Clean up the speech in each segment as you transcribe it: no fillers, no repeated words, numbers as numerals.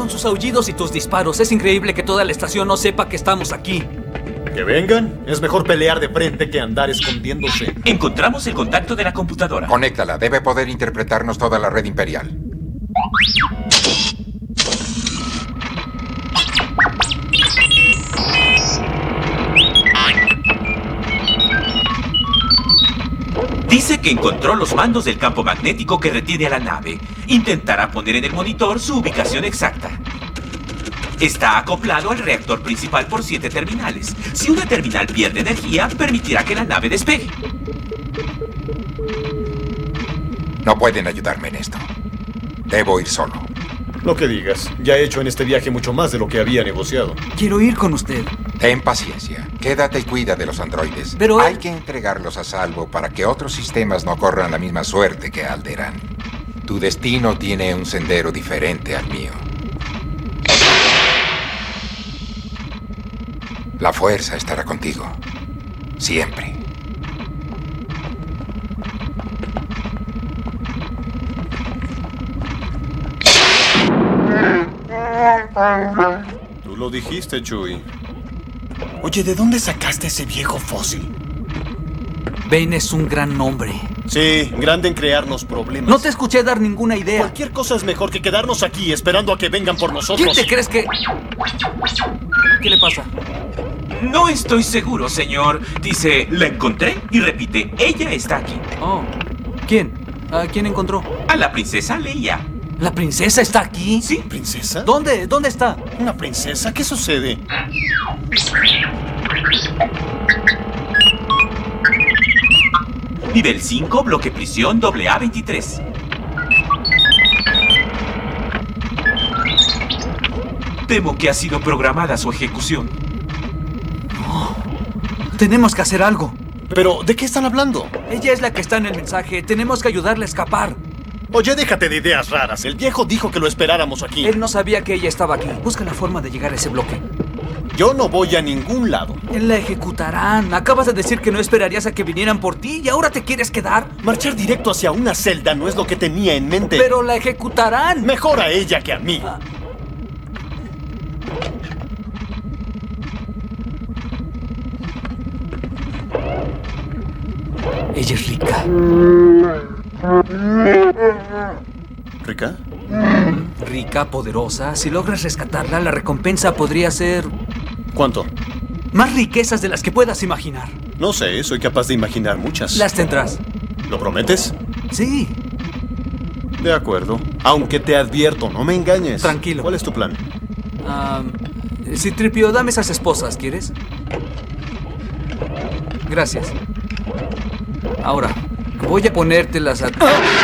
Con sus aullidos y tus disparos, es increíble que toda la estación no sepa que estamos aquí. Que vengan. Es mejor pelear de frente que andar escondiéndose. Encontramos el contacto de la computadora. Conéctala. Debe poder interpretarnos toda la red imperial. Dice que encontró los mandos del campo magnético que retiene a la nave. Intentará poner en el monitor su ubicación exacta. Está acoplado al reactor principal por 7 terminales. Si una terminal pierde energía, permitirá que la nave despegue. No pueden ayudarme en esto. Debo ir solo. Lo que digas. Ya he hecho en este viaje mucho más de lo que había negociado. Quiero ir con usted. Ten paciencia. Quédate y cuida de los androides. Pero hay que entregarlos a salvo para que otros sistemas no corran la misma suerte que Alderaan. Tu destino tiene un sendero diferente al mío. La fuerza estará contigo. Siempre. Tú lo dijiste, Chewie. Oye, ¿de dónde sacaste ese viejo fósil? Bane es un gran nombre. Sí, grande en crearnos problemas. No te escuché dar ninguna idea. Cualquier cosa es mejor que quedarnos aquí esperando a que vengan por nosotros. ¿Quién te crees que...? ¿Qué le pasa? No estoy seguro, señor. Dice, la encontré y repite, ella está aquí. Oh, ¿quién? ¿A quién encontró? A la princesa Leia. ¿La princesa está aquí? Sí. ¿Princesa? ¿Dónde? ¿Dónde está? ¿Una princesa? ¿Qué sucede? Nivel 5, bloque prisión AA-23. Temo que ha sido programada su ejecución. Tenemos que hacer algo. ¿Pero de qué están hablando? Ella es la que está en el mensaje. Tenemos que ayudarle a escapar. Oye, déjate de ideas raras. El viejo dijo que lo esperáramos aquí. Él no sabía que ella estaba aquí. Busca la forma de llegar a ese bloque. Yo no voy a ningún lado. La ejecutarán. Acabas de decir que no esperarías a que vinieran por ti y ahora te quieres quedar. Marchar directo hacia una celda no es lo que tenía en mente. Pero la ejecutarán. Mejor a ella que a mí. Ella es rica. ¿Rica? Rica, poderosa. Si logras rescatarla, la recompensa podría ser... ¿Cuánto? más riquezas de las que puedas imaginar. No sé, soy capaz de imaginar muchas. Las tendrás. ¿Lo prometes? Sí. De acuerdo. Aunque te advierto, no me engañes. Tranquilo. ¿Cuál es tu plan? Citripio, dame esas esposas, ¿quieres? Gracias. Ahora, voy a ponértelas a...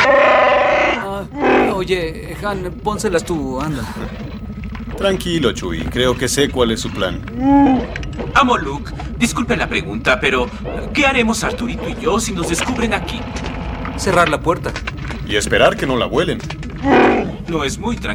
oye, Han, pónselas tú, anda. Tranquilo, Chewie. Creo que sé cuál es su plan. Amo Luke, disculpe la pregunta, pero ¿qué haremos Arturito y yo si nos descubren aquí? Cerrar la puerta. Y esperar que no la vuelen. No es muy tranquilo.